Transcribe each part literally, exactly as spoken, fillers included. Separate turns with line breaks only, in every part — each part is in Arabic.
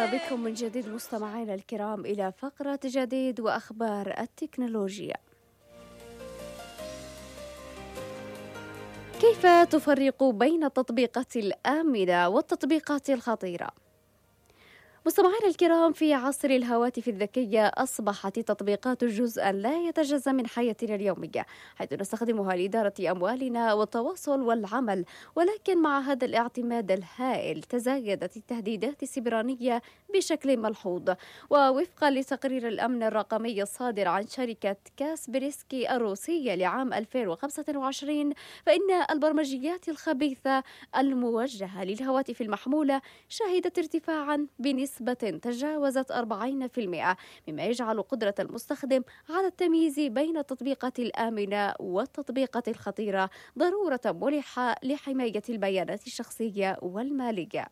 ومرحبا بكم من جديد مستمعينا الكرام إلى فقرة جديد وأخبار التكنولوجيا. كيف تفرق بين التطبيقات الآمنة والتطبيقات الخطيرة؟ مستمعينا الكرام، في عصر الهواتف الذكية أصبحت التطبيقات جزءا لا يتجزأ من حياتنا اليومية، حيث نستخدمها لإدارة أموالنا والتواصل والعمل. ولكن مع هذا الاعتماد الهائل تزايدت التهديدات السيبرانية بشكل ملحوظ. ووفقا لتقرير الأمن الرقمي الصادر عن شركة كاسبرسكي الروسية لعام ألفين وخمسة وعشرين، فإن البرمجيات الخبيثة الموجهة للهواتف المحمولة شهدت ارتفاعا بنسبة نسبة تجاوزت أربعين بالمئة، مما يجعل قدرة المستخدم على التمييز بين التطبيقات الآمنة والتطبيقات الخطيرة ضرورة ملحة لحماية البيانات الشخصية والمالية.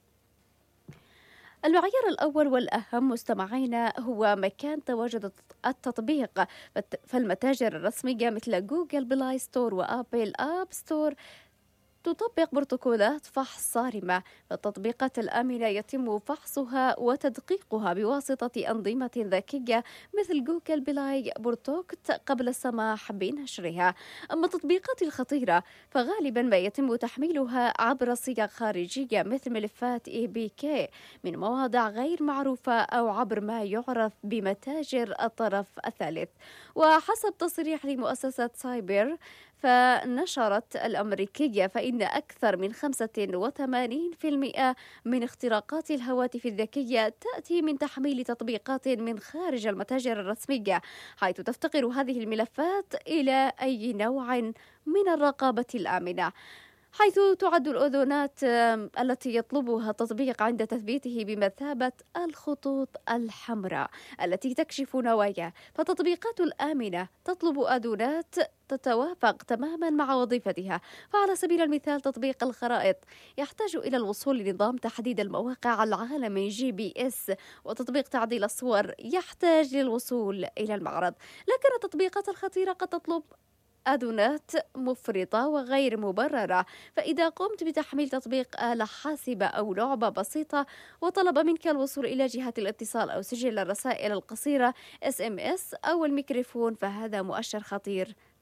المعيار الأول والأهم مستمعينا هو مكان تواجد التطبيق، فالمتاجر الرسمية مثل جوجل بلاي ستور وآبل آب ستور تطبق بروتوكولات فحص صارمة. فالتطبيقات الآمنة يتم فحصها وتدقيقها بواسطة أنظمة ذكية مثل جوجل بلاي بروتوكت قبل السماح بنشرها. أما التطبيقات الخطيرة فغالبا ما يتم تحميلها عبر صيغ خارجية مثل ملفات إي بي كي من مواضع غير معروفة أو عبر ما يعرف بمتاجر الطرف الثالث. وحسب تصريح لمؤسسة سايبر فنشرت الأمريكية، فإن أكثر من خمسة وثمانين بالمئة من اختراقات الهواتف الذكية تأتي من تحميل تطبيقات من خارج المتاجر الرسمية، حيث تفتقر هذه الملفات إلى أي نوع من الرقابة الآمنة، حيث تعد الأذونات التي يطلبها التطبيق عند تثبيته بمثابة الخطوط الحمراء التي تكشف نواياه. فالتطبيقات الآمنة تطلب أذونات تتوافق تماما مع وظيفتها. فعلى سبيل المثال تطبيق الخرائط يحتاج إلى الوصول لنظام تحديد المواقع العالمي جي بي إس، وتطبيق تعديل الصور يحتاج للوصول إلى المعرض. لكن التطبيقات الخطيرة قد تطلب أذونات مفرطة وغير مبررة. فإذا قمت بتحميل تطبيق آلة حاسبة أو لعبة بسيطة وطلب منك الوصول إلى جهة الاتصال أو سجل الرسائل القصيرة إس إم إس أو الميكروفون، فهذا مؤشر خطير